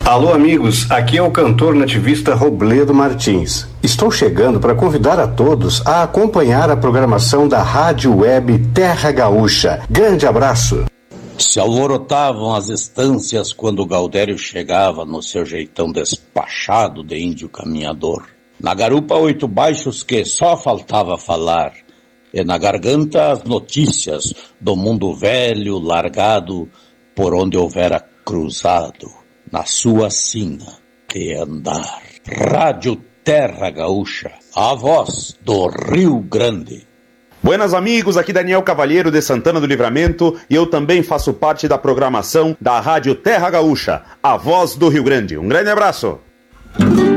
Alô, amigos, aqui é o cantor nativista Robledo Martins. Estou chegando para convidar a todos a acompanhar a programação da Rádio Web Terra Gaúcha. Grande abraço! Se alvorotavam as estâncias quando Gaudério chegava no seu jeitão despachado de índio caminhador. Na garupa 8 baixos que só faltava falar, e na garganta as notícias do mundo velho largado por onde houvera cruzado, na sua sina de andar. Rádio Terra Gaúcha, a voz do Rio Grande. Buenas amigos, aqui Daniel Cavalheiro de Santana do Livramento e eu também faço parte da programação da Rádio Terra Gaúcha, a voz do Rio Grande. Um grande abraço!